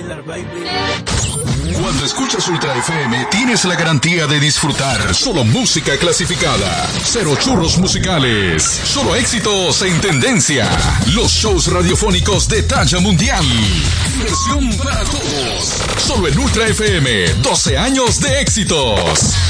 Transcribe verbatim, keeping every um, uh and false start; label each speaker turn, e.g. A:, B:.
A: Cuando escuchas Ultra F M, tienes la garantía de disfrutar solo música clasificada. Cero churros musicales. Solo éxitos en tendencia. Los shows radiofónicos de talla mundial. Diversión para todos. Solo en Ultra F M. doce años de éxitos.